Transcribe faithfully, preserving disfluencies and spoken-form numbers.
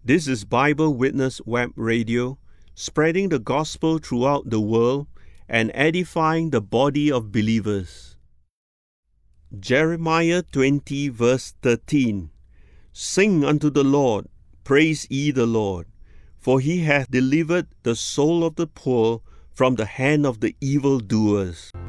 This is Bible Witness Web Radio, spreading the gospel throughout the world and edifying the body of believers. Jeremiah twenty verse thirteen. Sing unto the Lord, praise ye the Lord, for he hath delivered the soul of the poor from the hand of the evildoers.